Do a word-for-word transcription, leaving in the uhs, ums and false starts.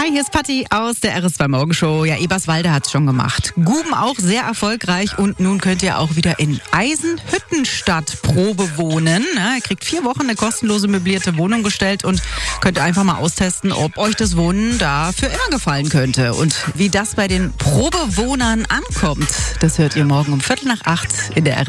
Hi, hier ist Patti aus der R S zwei Morgenshow. Ja, Eberswalde hat's schon gemacht. Guben auch sehr erfolgreich und nun könnt ihr auch wieder in Eisenhüttenstadt Probe wohnen. Ja, ihr kriegt vier Wochen eine kostenlose möblierte Wohnung gestellt und könnt einfach mal austesten, ob euch das Wohnen da für immer gefallen könnte. Und wie das bei den Probewohnern ankommt, das hört ihr morgen um Viertel nach acht in der R S zwei.